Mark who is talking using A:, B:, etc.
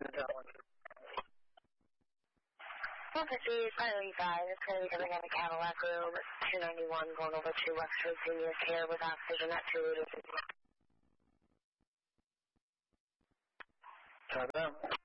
A: 150, 585, it's going to be coming out of Cadillac Road, 291, going over to Wexford Senior Care with oxygen at 280.
B: Time out.